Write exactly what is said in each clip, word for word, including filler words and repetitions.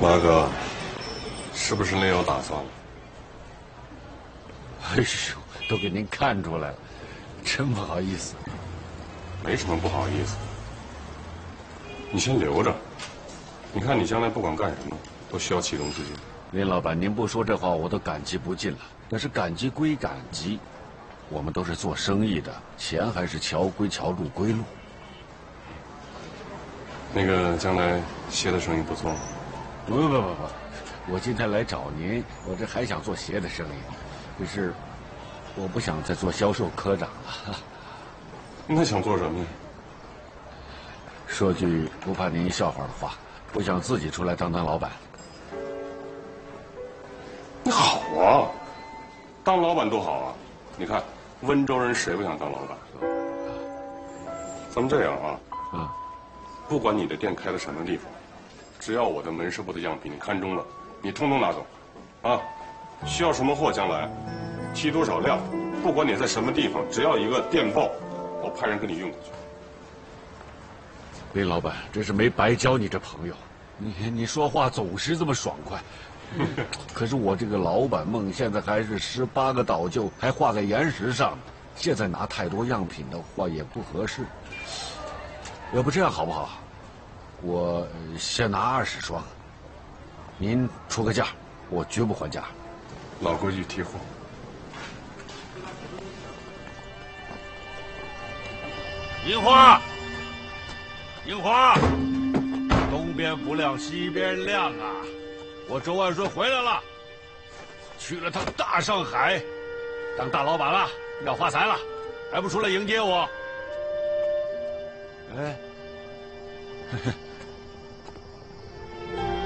马哥，是不是另有打算了？ 哎呦，都给您看出来了，真不好意思。 没什么不好意思，你先留着。你看你将来不管干什么，都需要启动资金。 林老板，您不说这话，我都感激不尽了。但是感激归感激，我们都是做生意的，钱还是桥归桥，路归路。 那个将来鞋的生意不错。 不不不不，我今天来找您，我这还想做鞋的生意，可是我不想再做销售科长了。 那想做什么呀？ 说句不怕您笑话的话，我想自己出来当当老板。 那好啊，当老板多好啊！你看，温州人谁不想当老板？咱们这样啊， 嗯， 不管你的店开在什么地方，只要我的门市部的样品你看中了，你通通拿走，啊，需要什么货将来，提多少量，不管你在什么地方，只要一个电报，我派人给你运过去。 林老板，真是没白交你这朋友，你你说话总是这么爽快。可是我这个老板梦现在还是十八个倒旧，还画在岩石上呢。现在拿太多样品的话也不合适。要不这样好不好？我先拿二十双，您出个价，我绝不还价。 老规矩，提货。 樱花，樱花，东边不亮西边亮啊！我周万顺回来了，去了趟大上海，当大老板了，要发财了，还不出来迎接我？哎，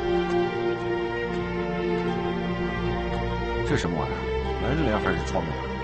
这什么玩意儿？门帘还是窗帘？